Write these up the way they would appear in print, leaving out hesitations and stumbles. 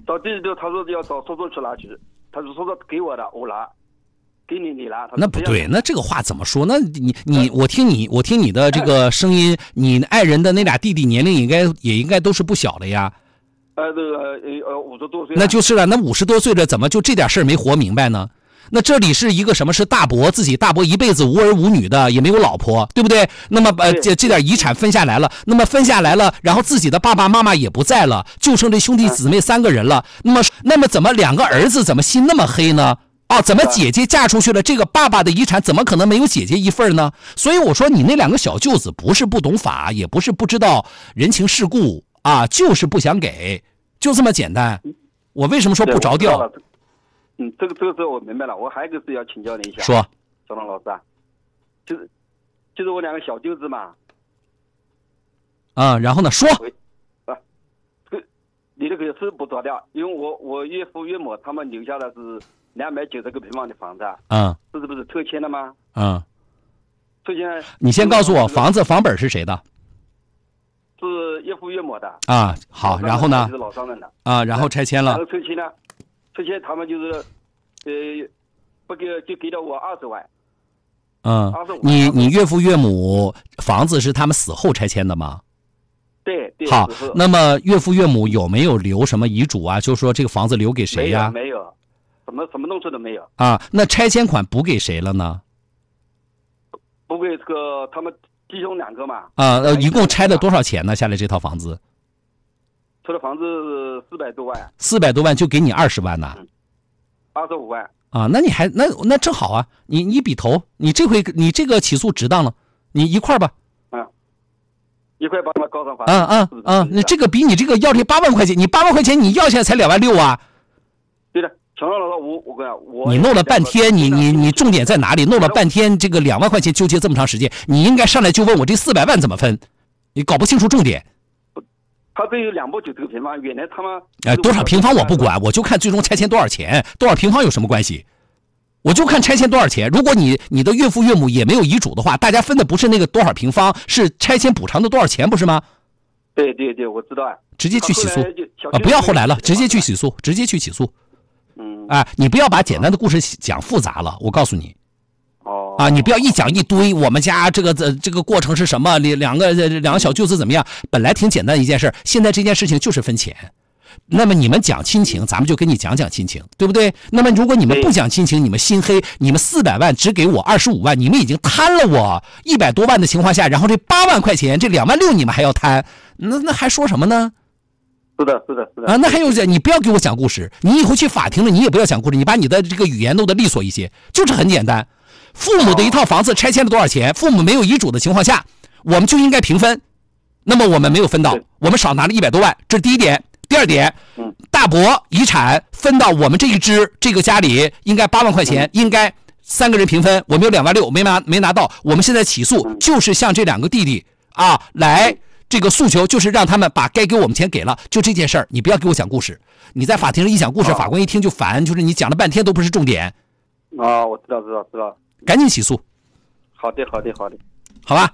到地里头，他说要找叔叔去拿去，他说叔叔给我的，我拿，给你拿。 那不对，那这个话怎么说？那我听你的这个声音，你爱人的那俩弟弟年龄也应该都是不小了呀。 这个50多岁。 那就是了，那50多岁了，怎么就这点事儿没活明白呢？那这里是一个什么？是大伯自己大伯一辈子无儿无女的，也没有老婆，对不对？那么这点遗产分下来了，然后自己的爸爸妈妈也不在了，就剩这兄弟姊妹3个人了。那么怎么2个儿子怎么心那么黑呢？怎么姐姐嫁出去了，这个爸爸的遗产怎么可能没有姐姐一份呢？所以我说你那2个小舅子不是不懂法，也不是不知道人情世故就是不想给，就这么简单。我为什么说不着调？ 这个时候我明白了。我还有一个事要请教你一下。 说， 小龙老师就是我2个小舅子嘛。 然后呢？说。 你这个是不着调，因为我岳父岳母他们留下的是290个平方的房子。这是不是特签的吗？特签。 你先告诉我，房本是谁的？ 是岳父岳母的。 好，然后呢？ 是老商人的。 然后拆迁了。 然后拆迁呢？拆迁他们就是不给，就给了我20万。 你岳父岳母房子是他们死后拆迁的吗？ 对。 好，那么岳父岳母有没有留什么遗嘱啊？就是说这个房子留给谁呀？ 没有，什么东西都没有。 那拆迁款补给谁了呢？ 补给这个他们弟兄2个嘛。 一共拆了多少钱呢？下来这套房子？ 这套房子400多万。 400多万就给你20万呢 ？25万。 那你还那正好啊！你比头，你这回你这个起诉值当了，你一块吧。 一块把他告上法。 那这个比你这个要这8万块钱，你8万块钱你要现在才2万6啊。 对的，小龙老师，我你弄了半天，你重点在哪里？弄了半天这个2万块钱纠结这么长时间，你应该上来就问我这400万怎么分，你搞不清楚重点。 他这有290个平方，原来他们多少平方我不管，我就看最终拆迁多少钱，多少平方有什么关系？我就看拆迁多少钱。如果你的岳父岳母也没有遗嘱的话，大家分的不是那个多少平方，是拆迁补偿的多少钱，不是吗？ 对，我知道。 直接去起诉不要后来了，直接去起诉。你不要把简单的故事讲复杂了，我告诉你。你不要一讲一堆，我们家这个过程是什么？两个小舅子怎么样？本来挺简单的一件事，现在这件事情就是分钱。那么你们讲亲情，咱们就跟你讲亲情，对不对？那么如果你们不讲亲情，你们心黑，你们400万只给我25万，你们已经贪了我100多万的情况下，然后这8万块钱，这2万6你们还要贪，那还说什么呢？ 是的。 那还有你不要给我讲故事，你以后去法庭了，你也不要讲故事，你把你的这个语言弄得利索一些，就是很简单。父母的一套房子拆迁了多少钱？父母没有遗嘱的情况下，我们就应该平分。那么我们没有分到，我们少拿了100多万，这是第一点。第二点，大伯遗产分到我们这个家里应该8万块钱，应该3个人平分，我们有2万6没拿到。我们现在起诉就是向这2个弟弟来这个诉求，就是让他们把该给我们钱给了，就这件事儿，你不要给我讲故事。你在法庭上一讲故事，法官一听就烦，就是你讲了半天都不是重点。 我知道。 赶紧起诉。 好的。 好吧。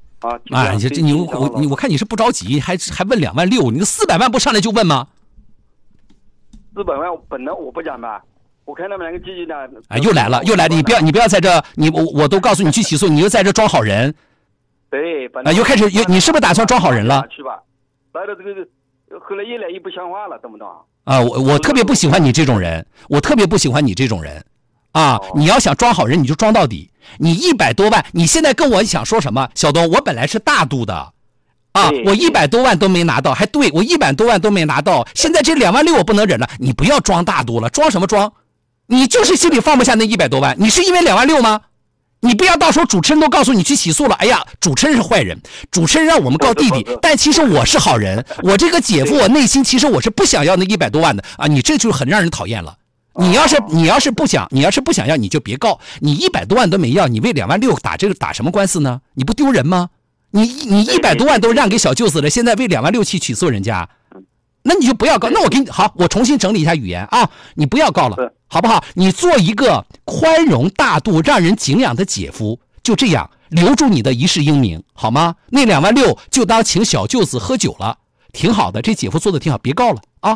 我我看你是不着急，还问2万6，你400万不上来就问吗 ？400万本来我不讲吧，我看他们2个积极的。 又来了，你不要在这，我都告诉你去起诉，你又在这装好人。 对， 又开始你是不是打算装好人了？ 去吧，来了这个后来越来越不像话了，懂不懂？ 我特别不喜欢你这种人，你要想装好人，你就装到底。你100多万，你现在跟我想说什么？小东，我本来是大度的，我100多万都没拿到，还对我100多万都没拿到，现在这2万6我不能忍了。你不要装大度了，装什么装？你就是心里放不下那100多万，你是因为2万6吗？你不要到时候主持人都告诉你去起诉了，哎呀，主持人是坏人，主持人让我们告弟弟，但其实我是好人，我这个姐夫我内心其实我是不想要那100多万的你这就很让人讨厌了。你要是不想要，你就别告。你100多万都没要，你为2万6打什么官司呢？你不丢人吗？你100多万都让给小舅子了，现在为2万6去起诉人家，那你就不要告。那我重新整理一下语言你不要告了，好不好？你做一个宽容大度、让人敬仰的姐夫，就这样留住你的一世英名，好吗？那2万6就当请小舅子喝酒了，挺好的，这姐夫做的挺好，别告了。